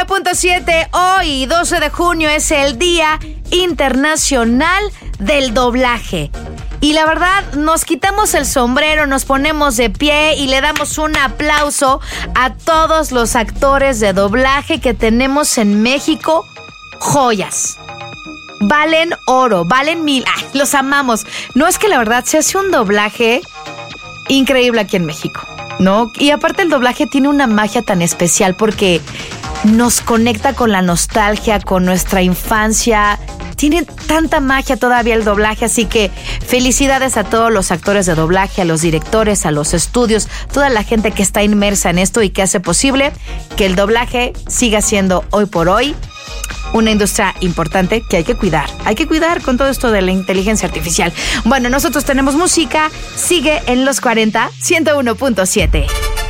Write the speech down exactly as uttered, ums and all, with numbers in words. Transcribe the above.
uno punto siete, hoy, doce de junio, es el Día Internacional del Doblaje. Y la verdad, nos quitamos el sombrero, nos ponemos de pie y le damos un aplauso a todos los actores de doblaje que tenemos en México. Joyas. Valen oro, valen mil. Ay, los amamos. No, es que la verdad se hace un doblaje increíble aquí en México, ¿no? Y aparte el doblaje tiene una magia tan especial porque nos conecta con la nostalgia, con nuestra infancia. Tiene tanta magia todavía el doblaje, así que felicidades a todos los actores de doblaje, a los directores, a los estudios, toda la gente que está inmersa en esto y que hace posible que el doblaje siga siendo hoy por hoy una industria importante que hay que cuidar. Hay que cuidar con todo esto de la inteligencia artificial. Bueno, nosotros tenemos música. Sigue en los cuarenta, ciento uno punto siete.